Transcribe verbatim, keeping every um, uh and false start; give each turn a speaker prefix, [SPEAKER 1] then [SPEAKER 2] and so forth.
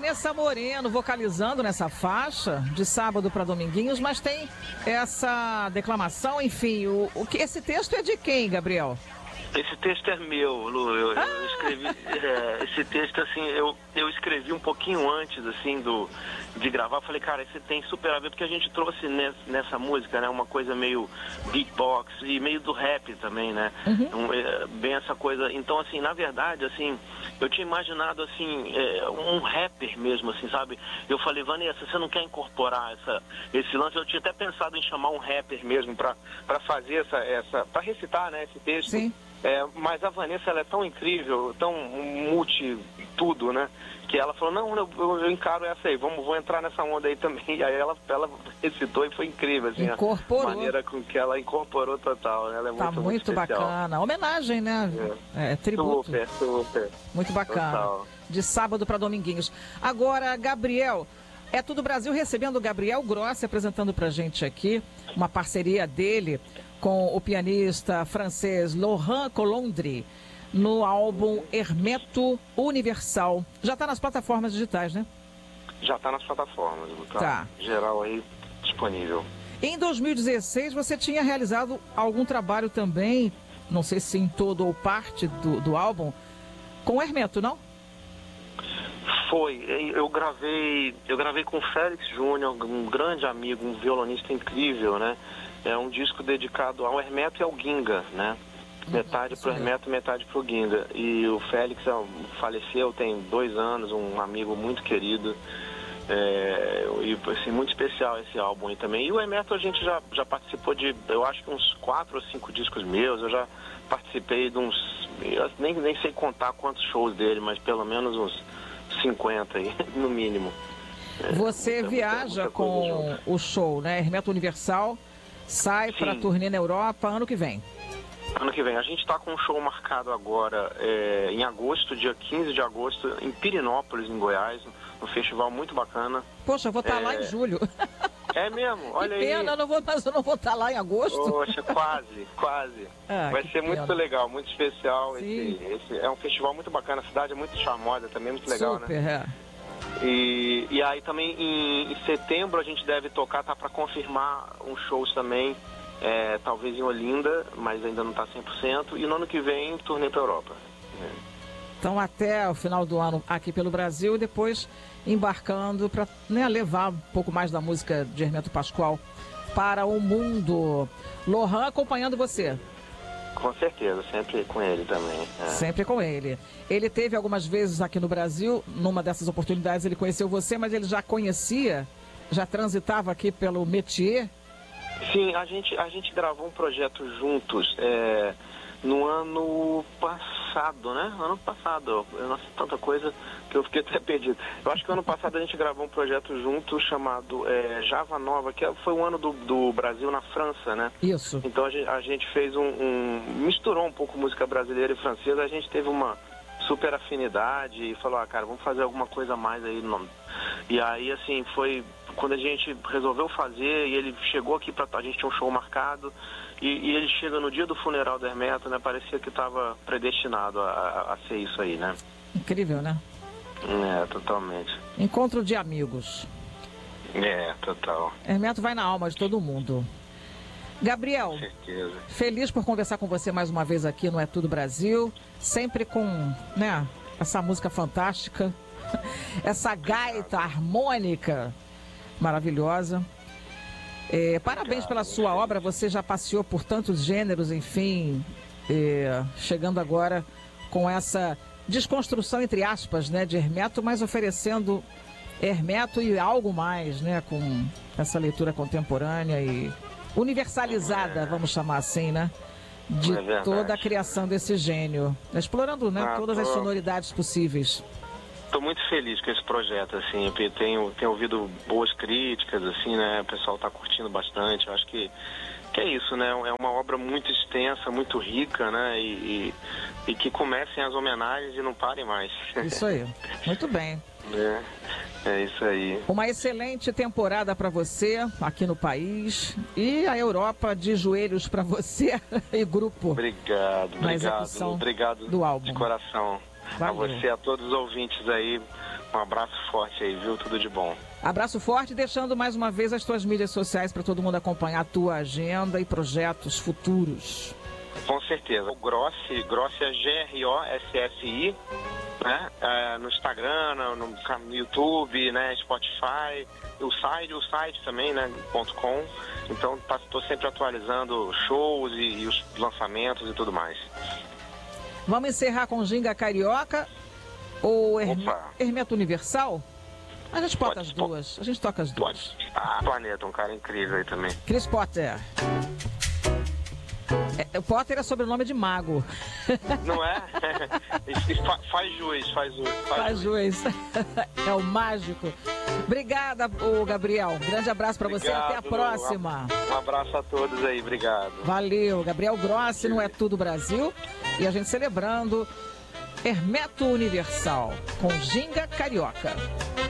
[SPEAKER 1] Vanessa Moreno vocalizando nessa faixa de Sábado para Dominguinhos, mas tem essa declamação, enfim, o, o que esse texto é de quem, Gabriel?
[SPEAKER 2] Esse texto é meu, Lu. Eu, ah. eu escrevi é, esse texto assim, eu, eu escrevi um pouquinho antes assim do de gravar. Falei, cara, esse tem super a ver, porque a gente trouxe nessa, nessa música, né, uma coisa meio beatbox e meio do rap também, né? Uhum. Um, é, bem essa coisa. Então, assim, na verdade, assim, eu tinha imaginado assim é, um rapper mesmo, assim, sabe? Eu falei, Vanessa, você não quer incorporar essa, esse lance? Eu tinha até pensado em chamar um rapper mesmo para para fazer essa essa para recitar, né, esse texto.
[SPEAKER 1] Sim.
[SPEAKER 2] É, mas a Vanessa, ela é tão incrível, tão multi tudo, né? Que ela falou, não, eu, eu encaro essa aí, vamos, vou entrar nessa onda aí também. E aí ela, ela recitou e foi incrível, assim,
[SPEAKER 1] incorporou.
[SPEAKER 2] A maneira com que ela incorporou total, né? Ela é
[SPEAKER 1] tá
[SPEAKER 2] muito,
[SPEAKER 1] muito, muito bacana. Homenagem, né? É, é tributo.
[SPEAKER 2] Super, super.
[SPEAKER 1] Muito bacana.
[SPEAKER 2] Total.
[SPEAKER 1] De Sábado para Dominguinhos. Agora, Gabriel, é Tudo Brasil recebendo o Gabriel Grossi, apresentando pra gente aqui uma parceria dele com o pianista francês Laurent Colondri, no álbum Hermeto Universal. Já está nas plataformas digitais, né?
[SPEAKER 2] Já está nas plataformas, tá,
[SPEAKER 1] tá
[SPEAKER 2] geral aí disponível.
[SPEAKER 1] Em dois mil e dezesseis você tinha realizado algum trabalho também, não sei se em todo ou parte do, do álbum, com o Hermeto, não?
[SPEAKER 2] Foi, eu gravei, eu gravei com o Félix Júnior, um grande amigo, um violonista incrível, né? É um disco dedicado ao Hermeto e ao Ginga, né? Metade pro Hermeto, metade pro Ginga. E o Félix faleceu tem dois anos, um amigo muito querido. É, e assim, muito especial esse álbum aí também. E o Hermeto a gente já, já participou de, eu acho que uns quatro ou cinco discos meus. Eu já participei de uns, eu nem, nem sei contar quantos shows dele, mas pelo menos uns cinquenta aí, no mínimo.
[SPEAKER 1] Você é, viaja muita, muita com o show, né? Hermeto Universal sai para turnê na Europa ano que vem.
[SPEAKER 2] Ano que vem. A gente está com um show marcado agora é, em agosto, dia quinze de agosto, em Pirinópolis, em Goiás, um festival muito bacana.
[SPEAKER 1] Poxa, eu vou estar tá é... lá em julho.
[SPEAKER 2] É mesmo? Olha
[SPEAKER 1] que pena,
[SPEAKER 2] aí.
[SPEAKER 1] Eu não vou, mas eu não vou estar tá lá em agosto.
[SPEAKER 2] Poxa, quase, quase. Ah, Vai ser pena. Muito legal, muito especial. Esse, esse é um festival muito bacana, a cidade é muito charmosa também, muito legal,
[SPEAKER 1] Super,
[SPEAKER 2] né?
[SPEAKER 1] É.
[SPEAKER 2] E, e aí também em, em setembro a gente deve tocar, tá para confirmar uns shows também, é, talvez em Olinda, mas ainda não está cem por cento, e no ano que vem turnê para Europa. É.
[SPEAKER 1] Então até o final do ano aqui pelo Brasil e depois embarcando para, né, levar um pouco mais da música de Hermeto Pascoal para o mundo. Laurent acompanhando você.
[SPEAKER 2] Com certeza, sempre com ele também. É.
[SPEAKER 1] Sempre com ele. Ele teve algumas vezes aqui no Brasil, numa dessas oportunidades ele conheceu você, mas ele já conhecia, já transitava aqui pelo métier?
[SPEAKER 2] Sim, a gente, a gente gravou um projeto juntos é, no ano passado, né? Ano passado, nossa, tanta coisa que eu fiquei até perdido. Eu acho que ano passado a gente gravou um projeto juntos chamado é, Java Nova, que foi o ano do, do Brasil na França, né?
[SPEAKER 1] Isso.
[SPEAKER 2] Então a gente, a gente fez um, um... misturou um pouco música brasileira e francesa, a gente teve uma super afinidade e falou, ah, cara, vamos fazer alguma coisa a mais aí. E aí, assim, foi quando a gente resolveu fazer e ele chegou aqui, pra, a gente tinha um show marcado e, e ele chega no dia do funeral do Hermeto, né? Parecia que estava predestinado a, a, a ser isso aí, né?
[SPEAKER 1] Incrível, né?
[SPEAKER 2] É, totalmente.
[SPEAKER 1] Encontro de amigos.
[SPEAKER 2] É, total.
[SPEAKER 1] Hermeto vai na alma de todo mundo. Gabriel,
[SPEAKER 2] certeza.
[SPEAKER 1] Feliz por conversar com você mais uma vez aqui no É Tudo Brasil, sempre com, né, essa música fantástica, essa gaita harmônica maravilhosa. É, parabéns pela sua obra, você já passeou por tantos gêneros, enfim, é, chegando agora com essa desconstrução, entre aspas, né, de Hermeto, mas oferecendo Hermeto e algo mais, né, com essa leitura contemporânea e universalizada, vamos chamar assim, né? De é toda a criação desse gênio, explorando, né, ah, todas tô... as sonoridades possíveis.
[SPEAKER 2] Estou muito feliz com esse projeto, assim, eu tenho, tenho ouvido boas críticas, assim, né, o pessoal está curtindo bastante, eu acho que, que é isso, né, é uma obra muito extensa, muito rica, né, e, e, e que comecem as homenagens e não parem mais.
[SPEAKER 1] Isso aí, muito bem.
[SPEAKER 2] É, é isso aí.
[SPEAKER 1] Uma excelente temporada para você aqui no país e a Europa de joelhos para você e grupo.
[SPEAKER 2] Obrigado, obrigado, obrigado
[SPEAKER 1] do álbum.
[SPEAKER 2] De coração. Valeu. A você, a todos os ouvintes aí, Um abraço forte aí, viu? Tudo de bom.
[SPEAKER 1] Abraço forte, deixando mais uma vez as tuas mídias sociais para todo mundo acompanhar a tua agenda e projetos futuros.
[SPEAKER 2] Com certeza. O Grossi, Grossi é G R O S S I, né? É, no Instagram, no, no YouTube, né? Spotify, o site, o site também, né? .com. Então, estou sempre atualizando shows e, e os lançamentos e tudo mais.
[SPEAKER 1] Vamos encerrar com Ginga Carioca ou Herme... Hermeto Universal? A gente toca as duas. A gente toca as duas.
[SPEAKER 2] Pode. Ah, Planeta, um cara incrível aí também.
[SPEAKER 1] Chris Potter. É, o Potter é sobrenome de mago.
[SPEAKER 2] Não é? fa, faz juiz, faz juiz. Faz,
[SPEAKER 1] faz juiz. É o mágico. Obrigada, ô Gabriel. Um grande abraço para você. Até a próxima.
[SPEAKER 2] Um abraço a todos aí. Obrigado.
[SPEAKER 1] Valeu. Gabriel Grossi, não é tudo Brasil. E a gente celebrando Hermeto Universal com Ginga Carioca.